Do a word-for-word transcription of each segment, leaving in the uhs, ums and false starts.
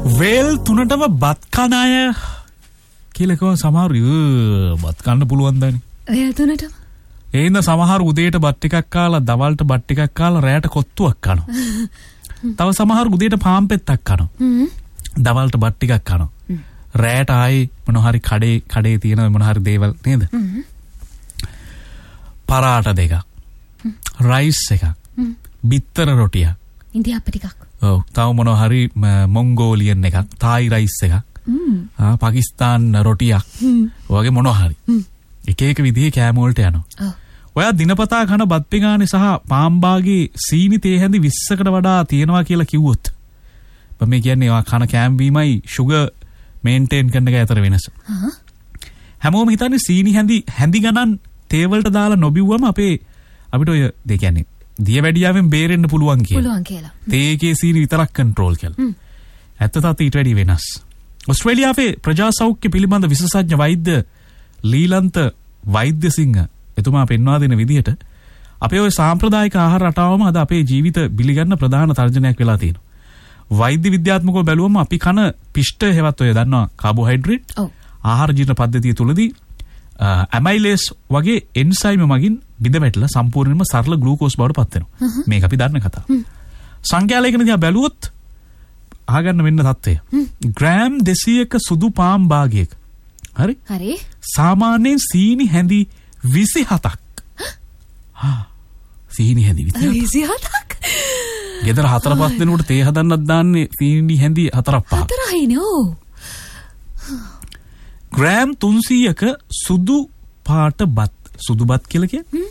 වේල් තුනටම බත් කන අය කියලා කිව්ව සමහරු බත් කන්න පුළුවන් දන්නේ. වේල් තුනටම. ඒ ඉඳ සමහරු උදේට බත් ටිකක් කාලා දවල්ට බත් ටිකක් කාලා රැයට කොත්තුවක් කනවා. තව සමහරු උදේට පාන් පෙත්තක් කනවා. දවල්ට බත් ටිකක් කනවා. රැයට ආයේ මොන හරි කඩේ කඩේ තියෙන මොන හරි දේවල් නේද? පරාට දෙකක්. රයිස් එකක්. බිත්තර රොටියක්. ඉන්දියාප්ප ටිකක්. ඔව්. තව මොන හරි මොංගෝලියන් එකක්, තායි රයිස් එකක්. ආ පාකිස්තාන් රොටියක්. වගේ මොන හරි. එක එක විදිහේ කෑම වලට යනවා. ඔයා දිනපතා කන බත් පිඟානේ සහ පාම්බාගේ සීනි තේ හැඳි විස්සකට වඩා තියෙනවා කියලා කිව්වොත් මම කියන්නේ ඔයා කන කෑම බීමයි ෂුගර් මේන්ටේන් කරන එක අතර වෙනස. හැමෝම හිතන්නේ සීනි හැඳි හැඳි ගණන් තේ වලට දාලා නොබිව්වම අපේ අපිට ඔය දෙ කියන්නේ දියවැඩියාවෙන් බේරෙන්න පුළුවන් කියලා. පුළුවන් කියලා. තේකේ සීනි විතරක් කන්ට්‍රෝල් කියලා. ඇත්ත තාත්ත ඊට වැඩි වෙනස්. ඕස්ට්‍රේලියාවේ ප්‍රජා සෞඛ්‍ය පිළිබඳ විශේෂඥ වෛද්‍ය ලීලන්ත වෛද්‍යසිංහ එතුමා පෙන්වා දෙන විදිහට අපේ ওই සාම්ප්‍රදායික ආහාර රටාවම අද අපේ ජීවිත බිලිගන්න ප්‍රධාන තර්ජනයක් වෙලා තියෙනවා. වෛද්‍ය විද්‍යාත්මකව බැලුවම අපි කන පිෂ්ඨ හේවත් ඔය දන්නවා කාබෝහයිඩ්‍රේට් ආහාර ජීර්ණ පද්ධතිය තුලදී ඇමයිලේස් වගේ එන්සයිම මගින් බිඳ වැටලා සම්පූර්ණයෙන්ම සරල ග්ලූකෝස් බවට පත් වෙනවා. මේක අපි දන්න කතාව. සංඛ්‍යාලයකන දිහා බැලුවොත් අහගන්න මෙන්න තත්ත්වය. ග්‍රෑම් දෙසීයක සුදු පාන් භාගයක. හරි? හරි. සාමාන්‍යයෙන් සීනි හැඳි විසිහතක්. හා සීනි හැඳි විසිහතක්. ගෙදර හතර පහ දෙනෙකුට තේ හදන්නත් දාන්නේ සීනි හැඳි හතරක් පහක්. හතරයිනේ ඕ. ග්‍රෑම් තුන්සීයක සුදු පාට බත් සුදු බත් කියලා කියන්නේ.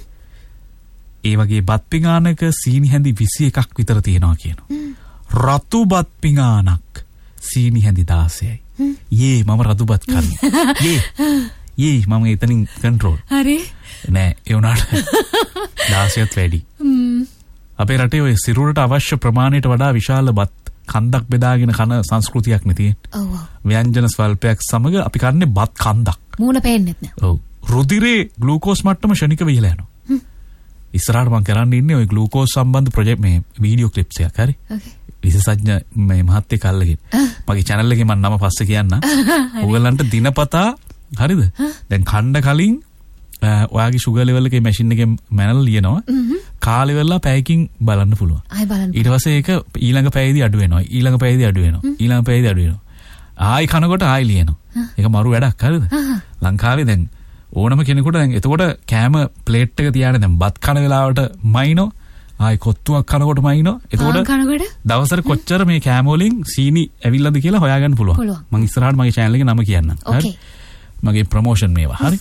ඒ වගේ බත් පිඟානක සීනි හැඳි විසි එකක් විතර තියෙනවා කියනවා. රතු බත් පිඟානක් සීනි හැඳි දාසයයි. යේ මම රතු බත් කන්නේ. යේ යේ මම එතනින් කන්ට්‍රෝල්. හරි. නෑ ඒ උනාට දාසයත් වැඩි. අපේ රටේ ඔය සිරුරට අවශ්‍ය ප්‍රමාණයට වඩා විශාල බත් කන්දක් බෙදාගෙන කන සංස්කෘතියක් නේ තියෙන්නේ. ඔව්. ව්‍යංජන ස්වල්පයක් සමග අපි කන්නේ බත් කන්දක්. මූණ පේන්නෙත් නෑ. ඔව්. රුධිරේ ග්ලූකෝස් මට්ටම ෂණිකව ඉහළ යනවා. ඉස්සරහට මම කරන්න ඉන්නේ ඔය ග්ලූකෝස් සම්බන්ධ ප්‍රොජෙක්ට් මේ වීඩියෝ ක්ලිප්ස් එකක් හරි. ඕකේ. විශේෂඥ මේ මහත්තයෙක් අල්ලගෙන මගේ channel එකේ මම නම පස්සේ කියන්න. ඔයගලන්ට දිනපතා හරිද? දැන් කණ්ඩ කලින් ඔයාගේ sugar level එකේ machine එකෙන් මැනලා ලියනවා. කාලෙ වෙලා පැයකින් බලන්න පුළුවන්. ආයි බලන්න. ඊට පස්සේ ඒක ඊළඟ පැයේදී අඩු වෙනවා. ඊළඟ පැයේදී අඩු වෙනවා. ඊළඟ පැයේදී අඩු වෙනවා. ආයි කනකොට ආයි ලියනවා. ඒක මරු වැඩක් හරිද? ලංකාවේ දැන් ඕනම කෙනෙකුට දැන් එතකොට කෑම ප්ලේට් එක තියාගෙන දැන් බත් කන වෙලාවට මයිනෝ ආයි කොත්තුවක් කනකොට මයිනෝ එතකොට කනකොට දවසට කොච්චර මේ කෑම වලින් සීනි ඇවිල්ලාද කියලා හොයාගන්න පුළුවන්. මම ඉස්සරහට මගේ channel එකේ නම කියන්නම්. හරි. මගේ ප්‍රොමෝෂන් මේවා. හරි.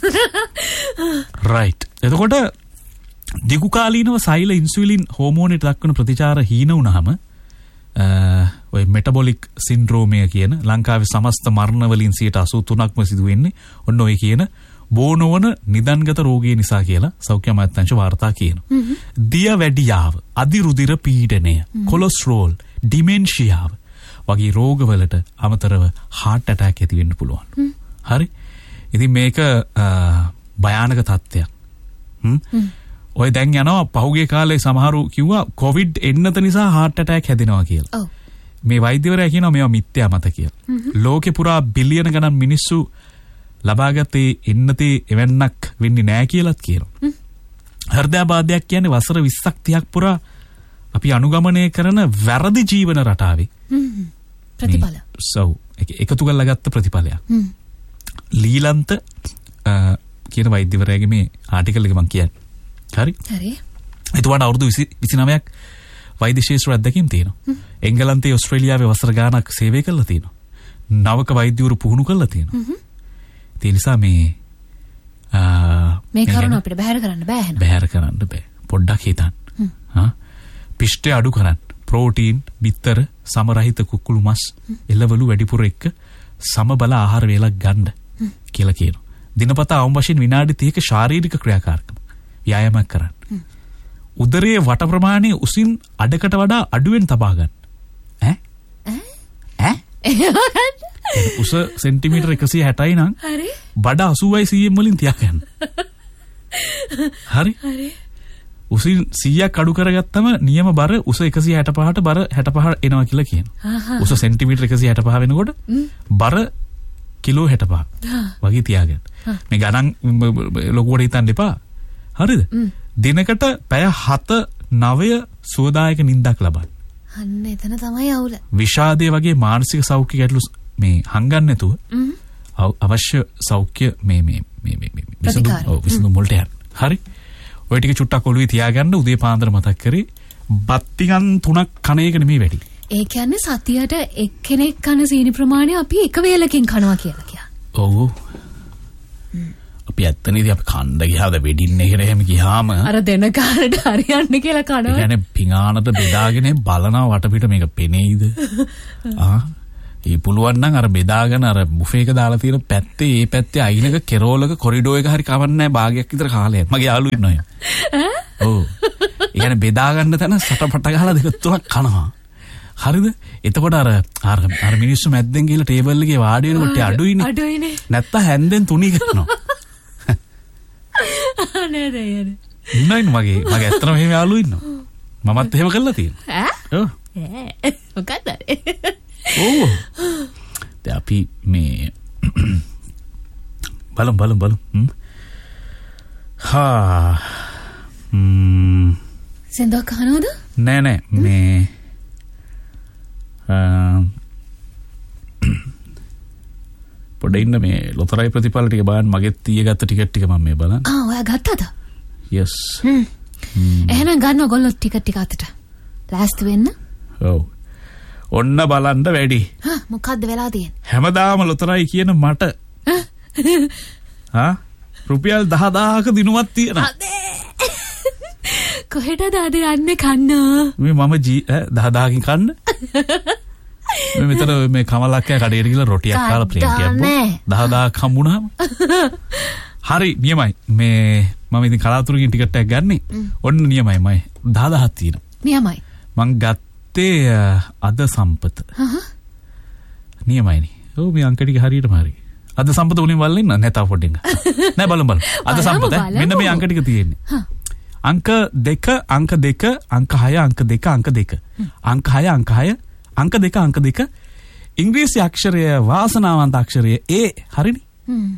රයිට්. එතකොට දිගු කාලීනව සෛල ඉන්සුලින් හෝමෝනේට දක්වන ප්‍රතිචාර හීන වුණාම ඔය මෙටබොලික් සින්ඩ්‍රෝමය කියන ලංකාවේ සමස්ත මරණ වලින් සියයට අසූ තුනක්ම සිදු වෙන්නේ ඔන්න ඔය කියන බෝනෝවන නිදන්ගත රෝගය නිසා කියලා සෞඛ්‍ය අමාත්‍යාංශ වාර්තා කියනවා. දියවැඩියාව, අධිරුධිර පීඩනය, කොලෙස්ටරෝල්, ඩිමෙන්ෂියාව වගේ රෝගවලට අමතරව heart attack ඇති වෙන්න පුළුවන්. හරි? ඉතින් මේක භයානක තත්ත්වයක්. ඔය දැන් යනවා පහුගිය කාලේ සමහරු කිව්වා කොවිඩ් එන්නත නිසා heart attack හැදෙනවා කියලා. ඔව්. මේ වෛද්‍යවරයා කියනවා මේවා මිත්‍යා මත කියලා. ලෝකේ පුරා බිලියන ගණන් මිනිස්සු ලබාගත්තේ එන්නතේ එවන්නක් වෙන්නේ නැහැ කියලාත් කියනවා. හෘදයාබාධයක් කියන්නේ වසර විස්සක් තිහක් පුරා අපි අනුගමනය කරන වැරදි ජීවන රටාවේ ප්‍රතිඵල. සව් එකතු කරලා ගත්ත ප්‍රතිඵලයක්. ලීලන්ත කියන වෛද්‍යවරයාගේ මේ ආටිකල් එක මම කියන්නේ. හරි? හරි. එතුමාට අවුරුදු විසි නවයක් වෛද්‍ය ශාස්ත්‍ර අධ්‍යක්ෂකම් තියෙනවා. එංගලන්තයේ ඕස්ට්‍රේලියාවේ වසර ගාණක් සේවය කළා තියෙනවා. නවක වෛද්‍යවරු පුහුණු කළා තියෙනවා. ඒ නිසා මේ මේ කරුණ අපිට බැහැර කරන්න බෑ නේද? බැහැර කරන්න බෑ. පොඩ්ඩක් හිතන්න. හා පිෂ්ඨය අඩු කරන්න. ප්‍රෝටීන්, බිත්තර, සමරහිත කුකුළු මස්, එළවලු වැඩිපුර එක්ක සමබල ආහාර වේලක් ගන්න කියලා කියනවා. දිනපතා අවම වශයෙන් විනාඩි තිහක ශාරීරික ක්‍රියාකාරකම් ව්‍යායාමයක් කරන්න. උදරයේ වට ප්‍රමාණය උසින් අඩකට වඩා අඩුවෙන් තබා ගන්න. ඈ? ඈ? උස සෙන්ටිමීටර් එකසිය හැටයි නම් බඩ අසූවයි සීඑම් වලින් තියාගන්න. හරි? හරි. උසින් සීයක් අඩු කරගත්තම නියම බර උස එකසිය හැටපහට බර හැටපහ එනවා කියලා කියනවා. උස සෙන්ටිමීටර් එකසිය හැටපහ වෙනකොට බර කිලෝ හැටපහ වගේ තියාගන්න. මේ ගණන් ලොකුවට හිතන්න එපා. හරිද? දිනකට පැය හත නවය සුවදායක නිින්දක් ලබන්න. අන්න එතන තමයි අවුල. විෂාදයේ වගේ මානසික සෞඛ්‍ය ගැටලු මේ හංගන්න නැතුව අවශ්‍ය සෞඛ්‍ය මේ මේ මේ මේ විසඳුම් ඔව් විසඳුම් වලට යන්න. හරි? ඔය ටික චුට්ටක් ඔළුවේ තියාගන්න උදේ පාන්දර මතක් කරේ බත්තිගන් තුනක් කණ එක නෙමෙයි වැඩි. ඒ කියන්නේ සතියට එක්කෙනෙක් කන සීනි ප්‍රමාණය අපි එක වේලකින් කනවා කියලා කියන්නේ. ඔව්. අපි ඇත්තනේදී අපි කණ්ඩ ගියාද වෙඩින් එකට එහෙම ගියාම අර දෙන කාරට හරියන්නේ කියලා කනවා. ඒ කියන්නේ පිඟානට බෙදාගෙන බලනවා වටපිට මේක පෙනෙයිද? ආ ඒ පුළුවන් නම් අර බෙදාගෙන අර බුෆේ එක දාලා තියෙන පැත්තේ ඒ පැත්තේ අයිනක කෙරෝලක කොරිඩෝ එක හරි කවන්නේ නැහැ භාගයක් විතර කාලයක්. මගේ යාළුවෝ ඉන්නවා එහෙම. ඔව්. ඒ කියන්නේ බෙදා ගන්න තැන සටපට ගහලා දෙක තුනක් කනවා. හරිද? එතකොට අර අර අර මිනිස්සු මැද්දෙන් ගිහලා ටේබල් එකේ වාඩි වෙනකොට අඩුයිනේ. අඩුයිනේ. නැත්තම් හැන්දෙන් තුනී කරනවා. නේද නේද. නයින් මගේ මගේ ඇත්තටම එහෙම යාළුවෝ ඉන්නවා. මමත් එහෙම කරලා තියෙනවා. ඈ? ඔව්. ඈ. මොකක්ද? ඔව්. දැන් අපි මේ බලමු බලමු බලමු. හා. ම්ම්. සෙන්දෝ කනෝද? නෑ නෑ මේ පොඩ්ඩ ඉන්න මේ ලොතරැයි ප්‍රතිඵල ටික බලන්න මගෙත් ඊයේ ගත්ත ටිකට් ටික මම මේ බලන්න. ආ ඔයා ගත්තද? yes. හ්ම්. එහෙනම් ගන්න ඔයගොල්ලෝ ටිකට් ටික අතට. ලෑස්ති වෙන්න. ඔව්. ඔන්න බලන්න වැඩි. හා මොකද්ද වෙලා තියෙන්නේ? හැමදාම ලොතරැයි කියන මට හා රුපියල් දහදාහක දිනුවක් තියෙනවා. කොහෙටද අද යන්නේ කන්න? මේ මම ජී දහදාහකින් කන්න. මේ මෙතන මේ කමලක්කයා කඩේට ගිහලා රොටියක් කාලා ප්ලේට් එකක් දහදාහක් හම්බුනහම හරි නියමයි. මේ මම ඉතින් කලාතුරකින් ටිකට් එකක් ගන්නෙ. ඔන්න නියමයි මම දහදාහක් තියෙනවා. නියමයි. මං ගත්තේ අද සම්පත. හහ. නියමයිනේ. ඔව් මේ අංක ටික හරියටම හරි. අද සම්පත උලින් වල්ලා ඉන්න නැතව පොඩ්ඩෙන්. නෑ බලමු බලමු. අද සම්පත මෙන්න මේ අංක ටික තියෙන්නේ. හා. අංක දෙක අංක දෙක අංක හය අංක දෙක අංක දෙක අංක හය අංක හය අංක දෙක අංක දෙක ඉංග්‍රීසි අක්ෂරය වාසනාවන්ත අක්ෂරය ඒ හරිනේ. හ්ම්.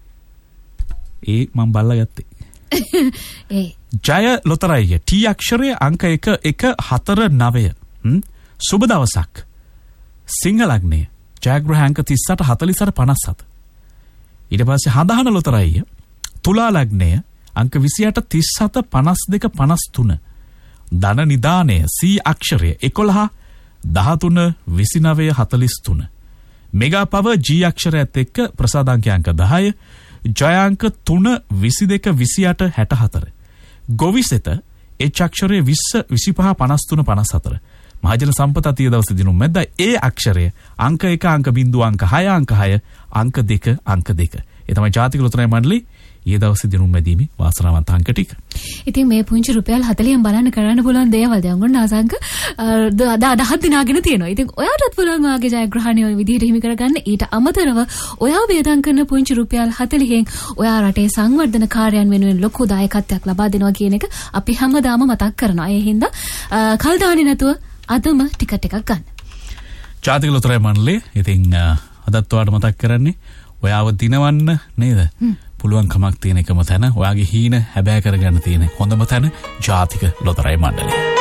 ඒ මම බලලා ගත්තේ. ඒ ජය ලොතරැයි ටී අක්ෂරය අංක එක එක හතර නවය. හ්ම්. සුබ දවසක්. සිංහ ලග්නය ජයග්‍රහ අංක තිස් අට හතළිස් අට පනස් හත. ඊට පස්සේ හඳහන ලොතරැයි තුලා ලග්නය අංක විසි අට තිස් හත පනස් දෙක පනස් තුන. ධන නිදානය සී අක්ෂරය එකොළහ දහතුන විසිනවය හතළිස් තුන. මෙගා පව ජී අක්ෂරයත් එක්ක ප්‍රසාදාංක අංක දහය. ජයාංක තුන විසි දෙක විසි අට හැට හතර. ගොවිසෙත එච් අක්ෂරය විස්ස විසිපහ පනස් තුන පනස් හතර. මහජන සම්පත අතිය දවසේ දිනුම් මැද්ද ඒ අක්ෂරය අංක එක අංක බිංදුව අංක හය අංක හය අංක දෙක අංක දෙක. ඒ තමයි ජාතික ලොතරැයි මණ්ඩලයේ ඊයේ දවසේ දිනුම් මැදීමේ වාසනාවන්ත අංක ටික. ඉතින් මේ පුංචි රුපියල් හතළිහෙන් බලන්න කරන්න පුළුවන් දේවල් දැන් ඔන්න අසංක දහයක් දිනාගෙන තියෙනවා. ඉතින් ඔයාටත් පුළුවන් ඔයාගේ ජයග්‍රහණය ওই විදිහට හිමි කරගන්න. ඊට අමතරව ඔයා වේදම් කරන පුංචි රුපියල් හතළිහෙන් ඔයා රටේ සංවර්ධන කාර්යයන් වෙනුවෙන් ලොකු දායකත්වයක් ලබා දෙනවා කියන එක අපි හැමදාම මතක් කරනවා. ඒ හින්දා කල් දාන්නේ නැතුව අදම ටිකට් එකක් ගන්න. ජාතික ලොතරැයි මණ්ඩලයේ ඉතින් අදත් ඔයාලට මතක් කරන්නේ ඔයාව දිනවන්න නේද? පුළුවන් කමක් තියෙන එකම තැන ඔයාගේ හීන හැබෑ කරගන්න තියෙන හොඳම තැන ජාතික ලොතරැයි මණ්ඩලය.